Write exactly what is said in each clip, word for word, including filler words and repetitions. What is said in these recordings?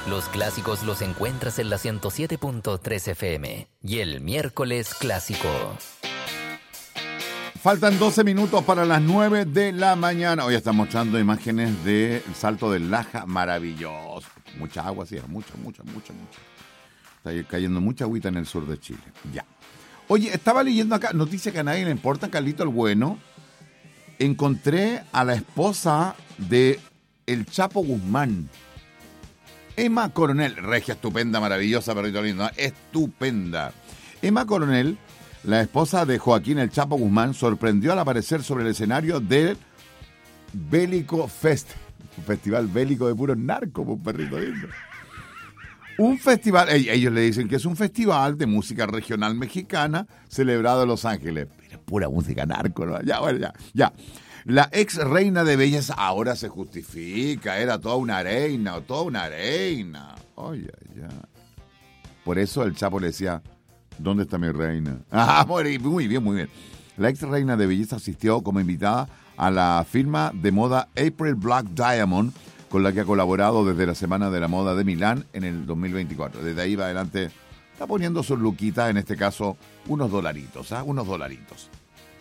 Los clásicos los encuentras en la ciento siete punto tres F M y el miércoles clásico. Faltan doce minutos para las nueve de la mañana. Hoy están mostrando imágenes del Salto del Laja, maravilloso. Mucha agua, sí, mucha, mucha, mucha, mucha. Está cayendo mucha agüita en el sur de Chile. Ya. Oye, estaba leyendo acá, noticia que a nadie le importa, Carlito el Bueno. Encontré a la esposa de el Chapo Guzmán. Emma Coronel, regia, estupenda, maravillosa, perrito lindo, ¿no? Estupenda. Emma Coronel, la esposa de Joaquín el Chapo Guzmán, sorprendió al aparecer sobre el escenario del Bélico Fest, un festival bélico de puros narcos, un perrito lindo. Un festival, ellos le dicen que es un festival de música regional mexicana celebrado en Los Ángeles. Pero pura música narco, ¿no? Ya, bueno, ya, ya. La ex reina de belleza ahora se justifica, era toda una reina, toda una reina. Oye, ya. Por eso el Chapo le decía, ¿dónde está mi reina? Ah, muy bien, muy bien. La ex reina de belleza asistió como invitada a la firma de moda April Black Diamond, con la que ha colaborado desde la Semana de la Moda de Milán en el dos mil veinticuatro. Desde ahí va adelante, está poniendo sus luquitas, en este caso, unos dolaritos, ¿ah? Unos dolaritos.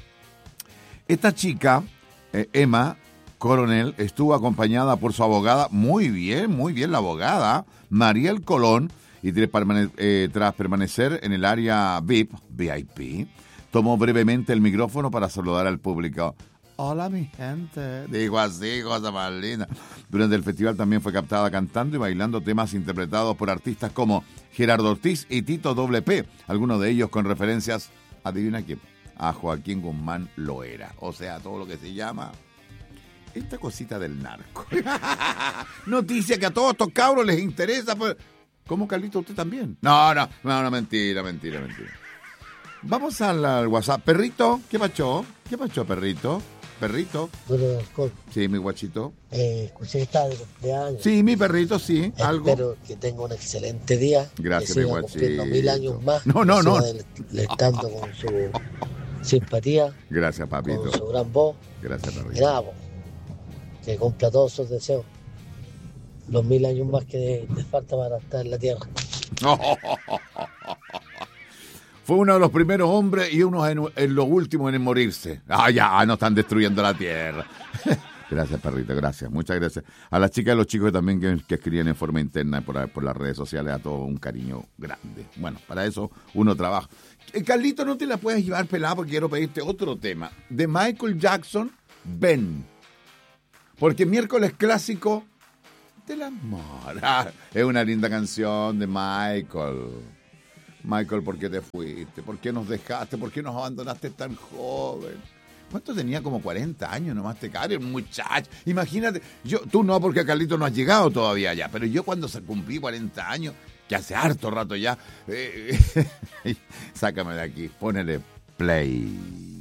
Esta chica, eh, Emma Coronel, estuvo acompañada por su abogada, muy bien, muy bien la abogada, Mariel Colón, y tras, permane- eh, tras permanecer en el área V I P, V I P, tomó brevemente el micrófono para saludar al público. Hola, mi gente. Digo así, cosa más linda. Durante el festival también fue captada cantando y bailando temas interpretados por artistas como Gerardo Ortiz y Tito Doble P, algunos de ellos con referencias, adivina quién, a Joaquín Guzmán Loera. O sea, todo lo que se llama esta cosita del narco. Noticia que a todos estos cabros les interesa. Pues. ¿Cómo, Carlito, usted también? No, no, no, no, mentira, mentira, mentira. Vamos al, al WhatsApp. Perrito, ¿qué pacho? ¿Qué pacho, perrito? Perrito. Bueno, alcohol. Sí, mi guachito. Eh, escuché que está de cumpleaños. Sí, mi perrito, sí. Algo. Espero que tenga un excelente día. Gracias, que mi siga guachito. cumpliendo mil años más. No, no, no. Estando con su simpatía. Gracias, papito. Con su gran voz. Gracias, perrito. Y nada, que cumpla todos sus deseos. Los mil años más que le falta para estar en la tierra. Fue uno de los primeros hombres y uno en, en los últimos en morirse. Ah, ya, no están destruyendo la tierra. Gracias, perrito, gracias, muchas gracias. A las chicas y los chicos también que, que escriben en forma interna por, por las redes sociales, a todos un cariño grande. Bueno, para eso uno trabaja. Eh, Carlito, no te la puedes llevar pelada porque quiero pedirte otro tema. De Michael Jackson, Ben. Porque miércoles clásico del amor. Ah, es una linda canción de Michael. Michael, ¿por qué te fuiste? ¿Por qué nos dejaste? ¿Por qué nos abandonaste tan joven? ¿Cuánto tenía? Como cuarenta años nomás te cae, un muchacho. Imagínate, yo, tú no, porque a Carlito no has llegado todavía ya, pero yo cuando se cumplí cuarenta años, que hace harto rato ya, eh, sácame de aquí, ponele play.